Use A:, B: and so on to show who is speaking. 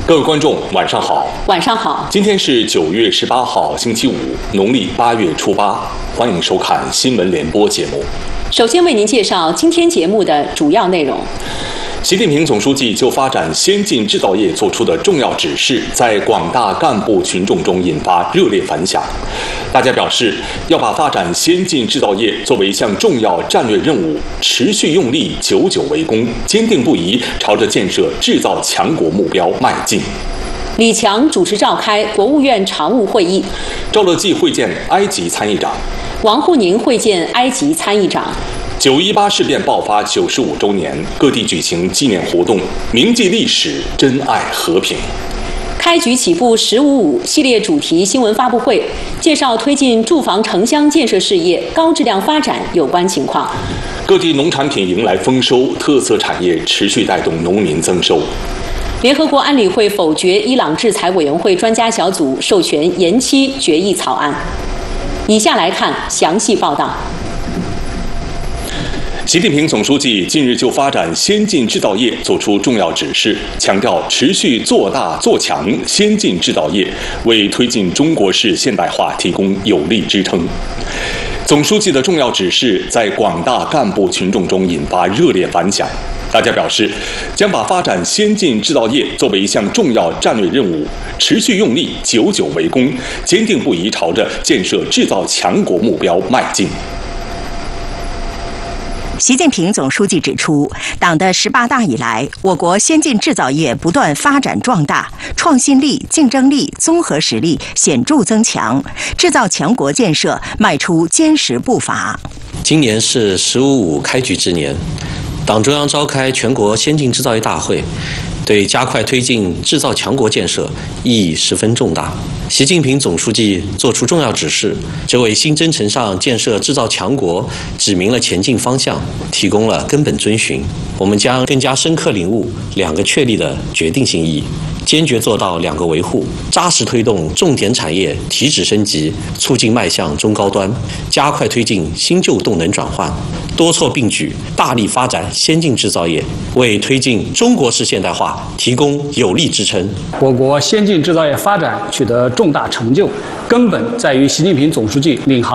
A: 各位观众，晚上好。
B: 晚上好。
A: 今天是9月18号，星期五，农历8月初8。欢迎收看新闻联播节目。
B: 首先为您介绍今天节目的主要内容。
A: 习近平总书记就发展先进制造业作出的重要指示，在广大干部群众中引发热烈反响。大家表示，要把发展先进制造业作为一项重要战略任务，持续用力，久久为功，坚定不移朝着建设制造强国目标迈进。
B: 李强主持召开国务院常务会议，
A: 赵乐际会见埃及参议长，
B: 王沪宁会见埃及参议长。
A: 9·18事变爆发95周年，各地举行纪念活动，铭记历史，珍爱和平。
B: 开局起步“15·5”系列主题新闻发布会，介绍推进住房城乡建设事业高质量发展有关情况。
A: 各地农产品迎来丰收，特色产业持续带动农民增收。
B: 联合国安理会否决伊朗制裁委员会专家小组授权延期决议草案。以下来看详细报道。
A: 习近平总书记近日就发展先进制造业作出重要指示，强调持续做大做强先进制造业，为推进中国式现代化提供有力支撑。总书记的重要指示在广大干部群众中引发热烈反响。大家表示，将把发展先进制造业作为一项重要战略任务，持续用力，久久为功，坚定不移朝着建设制造强国目标迈进。
C: 习近平总书记指出，党的18大以来，我国先进制造业不断发展壮大，创新力、竞争力、综合实力显著增强，制造强国建设迈出坚实步伐。
D: 今年是“15·5”开局之年，党中央召开全国先进制造业大会，对加快推进制造强国建设意义十分重大。习近平总书记作出重要指示，这为新征程上建设制造强国指明了前进方向，提供了根本遵循。我们将更加深刻领悟2个确立的决定性意义，坚决做到2个维护，扎实推动重点产业提质升级，促进迈向中高端，加快推进新旧动能转换，多措并举，大力发展先进制造业，为推进中国式现代化提供有力支撑。
E: 我国先进制造业发展取得重大成就，根本在于习近平总书记领航